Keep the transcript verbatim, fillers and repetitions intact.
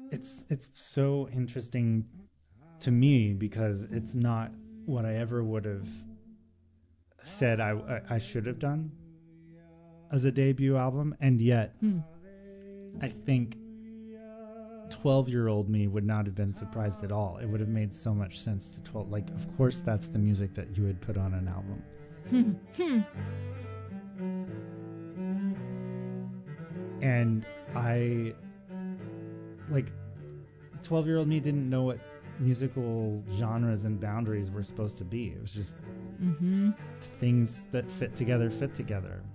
it's it's so interesting to me because it's not what I ever would have said I, I, I should have done as a debut album, and yet Hmm. I think twelve-year-old me would not have been surprised at all. It would have made so much sense to twelve. Like, of course, that's the music that you would put on an album. Hmm. And I, like, twelve-year-old me didn't know what musical genres and boundaries were supposed to be. It was just Mm-hmm. things that fit together fit together.